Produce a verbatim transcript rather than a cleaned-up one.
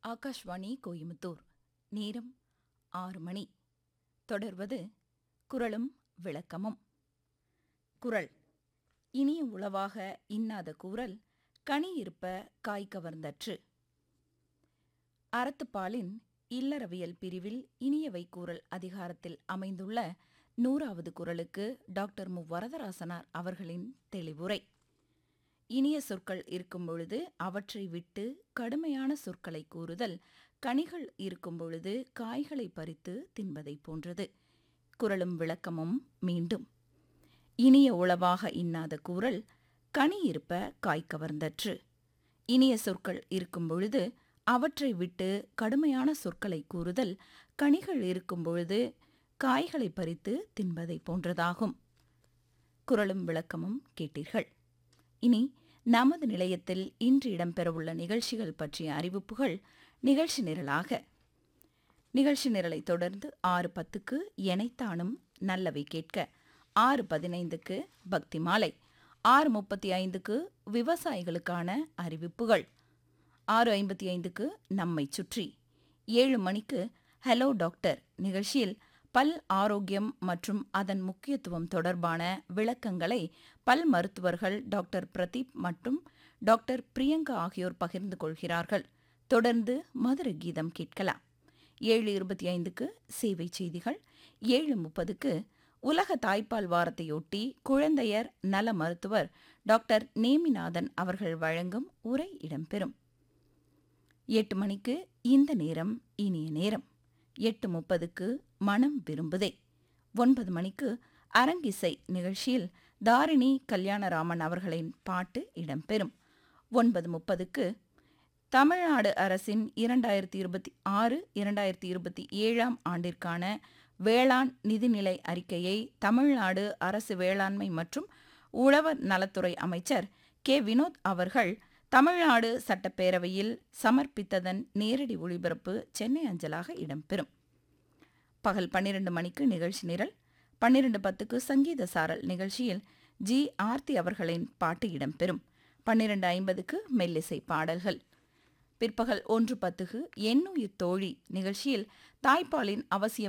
ஆகாஷ்வாணி கோயமுத்தூர். நேரம் ஆறு மணி. தொடர்வது குறளும் விளக்கமும். குறள்: இனிய உளவாக இன்னாத கூறல் கனி இருப்ப காய் கவர்ந்தற்று. அறத்துப்பாலின் இல்லறவியல் பிரிவில் இனியவை கூறல் அதிகாரத்தில் அமைந்துள்ள நூறாவது குறளுக்கு டாக்டர் மு வரதராசனார் அவர்களின் தெளிவுரை. இனிய சொற்கள் இருக்கும் பொழுது அவற்றை விட்டு கடுமையான சொற்களை கூறுதல் கனிகள் இருக்கும் பொழுது காய்களை பறித்து தின்பதைப் போன்றது. குறளும் விளக்கமும் மீண்டும். இனிய உளவாக இன்னாத கூறல் கனி இருப்ப காய் கவர்ந்தற்று. இனிய சொற்கள் இருக்கும் பொழுது அவற்றை விட்டு கடுமையான சொற்களை கூறுதல் கனிகள் இருக்கும் பொழுது காய்களை பறித்து தின்பதைப் போன்றதாகும். குறளும் விளக்கமும் கேட்டீர்கள். இனி நமது நிலையத்தில் இன்று இடம்பெறவுள்ள நிகழ்ச்சிகள் பற்றிய அறிவிப்புகள் நிகழ்ச்சி நிரலாக. நிகழ்ச்சி நிரலை தொடர்ந்து ஆறு பத்துக்கு எனைத்தானும் நல்லவை கேட்க, ஆறு பதினைந்துக்கு பக்தி மாலை, ஆறு முப்பத்தி ஐந்துக்கு விவசாயிகளுக்கான அறிவிப்புகள், ஆறு ஐம்பத்தி ஐந்துக்கு நம்மை சுற்றி, ஏழு மணிக்கு ஹலோ டாக்டர் நிகழ்ச்சியில் பல் ஆரோக்கியம் மற்றும் அதன் முக்கியத்துவம் தொடர்பான விளக்கங்களை பல் மருத்துவர்கள் டாக்டர் பிரதீப் மற்றும் டாக்டர் பிரியங்கா ஆகியோர் பகிர்ந்து கொள்கிறார்கள். தொடர்ந்து மதுர கீதம் கேட்கலாம். ஏழு இருபத்தி ஐந்துக்கு சேவை செய்திகள், ஏழு முப்பதுக்கு உலக தாய்ப்பால் வாரத்தையொட்டி குழந்தையர் நல மருத்துவர் டாக்டர் நேமிநாதன் அவர்கள் வழங்கும் உரை இடம்பெறும். எட்டு மணிக்கு இந்த நேரம் இனிய நேரம், எட்டு முப்பதுக்கு மனம் விரும்புதே, ஒன்பது மணிக்கு அரங்கிசை நிகழ்ச்சியில் தாரிணி கல்யாணராமன் அவர்களின் பாட்டு இடம்பெறும். ஒன்பது முப்பதுக்கு தமிழ்நாடு அரசின் இரண்டாயிரத்தி இருபத்தி ஆறு இரண்டாயிரத்தி இருபத்தி ஏழாம் ஆண்டிற்கான வேளாண் நிதிநிலை அறிக்கையை தமிழ்நாடு அரசு வேளாண்மை மற்றும் உழவர் நலத்துறை அமைச்சர் கே வினோத் அவர்கள் தமிழ்நாடு சட்டப்பேரவையில் சமர்ப்பித்ததன் நேரடி ஒளிபரப்பு சென்னை அஞ்சலாக இடம்பெறும். பகல் பன்னிரண்டு மணிக்கு நிகழ்ச்சி நிரல், பன்னிரண்டு பத்துக்கு சங்கீத சாரல் நிகழ்ச்சியில் ஜி ஆர்த்தி அவர்களின் பாட்டு இடம்பெறும். பன்னிரண்டு ஐம்பதுக்கு மெல்லிசை பாடல்கள். பிற்பகல் ஒன்று பத்துக்கு எண்ணுயிர் தோழி நிகழ்ச்சியில் தாய்ப்பாலின் அவசியம்